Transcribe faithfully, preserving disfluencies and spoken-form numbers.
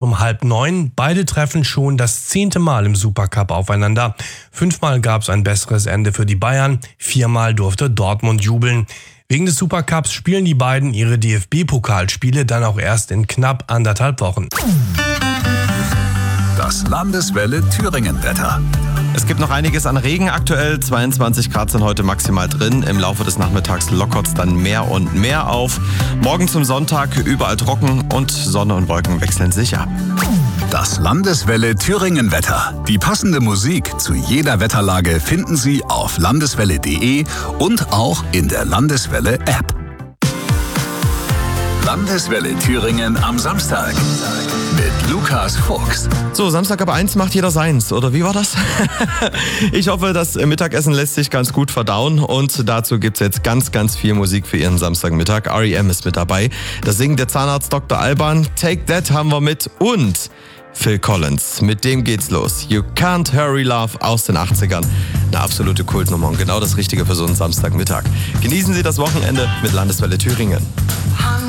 um halb neun. Beide treffen schon das zehnte Mal im Supercup aufeinander. Fünfmal gab es ein besseres Ende für die Bayern, viermal durfte Dortmund jubeln. Wegen des Supercups spielen die beiden ihre D F B-Pokalspiele dann auch erst in knapp anderthalb Wochen. Das Landeswelle Thüringen-Wetter. Es gibt noch einiges an Regen aktuell. zweiundzwanzig Grad sind heute maximal drin. Im Laufe des Nachmittags lockert es dann mehr und mehr auf. Morgen zum Sonntag überall trocken und Sonne und Wolken wechseln sich ab. Das Landeswelle Thüringen-Wetter. Die passende Musik zu jeder Wetterlage finden Sie auf landeswelle punkt de und auch in der Landeswelle-App. Landeswelle Thüringen am Samstag mit Lukas Fuchs. So, Samstag ab eins macht jeder seins, oder wie war das? Ich hoffe, das Mittagessen lässt sich ganz gut verdauen und dazu gibt's jetzt ganz, ganz viel Musik für Ihren Samstagmittag. R E M ist mit dabei. Das Singen der Zahnarzt Doktor Alban, Take That haben wir mit und Phil Collins. Mit dem geht's los. You Can't Hurry Love aus den achtzigern. Eine absolute Kultnummer und genau das Richtige für so einen Samstagmittag. Genießen Sie das Wochenende mit Landeswelle Thüringen.